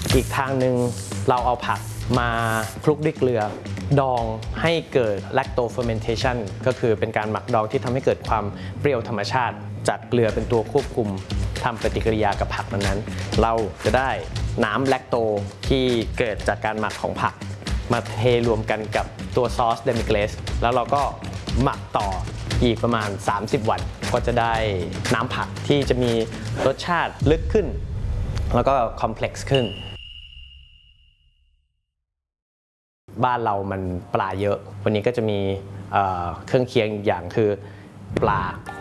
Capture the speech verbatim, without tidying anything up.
อีกทางหนึ่งเราเอาผักมาคลุกด้วยเกลือดองให้เกิด lacto fermentation ก็คือเป็นการหมักดองที่ทำให้เกิดความเปรี้ยวธรรมชาติจากเกลือเป็นตัวควบคุมทำปฏิกิริยากับผักนั้นๆเราจะได้น้ำแลคโตที่เกิดจากการหมักของผักมาเทรวมกันกับตัวซอสเดมิเกรสแล้วเราก็หมักต่ออีกประมาณสามสิบวันก็จะได้น้ำผักที่จะมีรสชาติลึกขึ้นแล้วก็คอมเพล็กซ์ขึ้นบ้านเรามันปลาเยอะวันนี้ก็จะมีเครื่องเคียงอย่างคือปลา